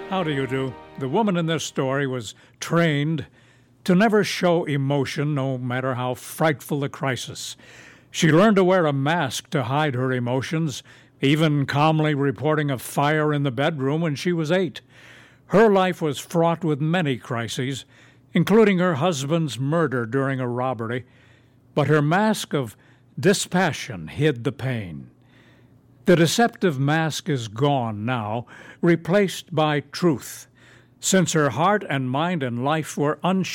How do you do? The woman in this story was trained to never show emotion, no matter how frightful the crisis. She learned to wear a mask to hide her emotions, even calmly reporting a fire in the bedroom when she was 8. Her life was fraught with many crises, including her husband's murder during a robbery, but her mask of dispassion hid the pain. The deceptive mask is gone now, replaced by truth, since her heart and mind and life were unshaken.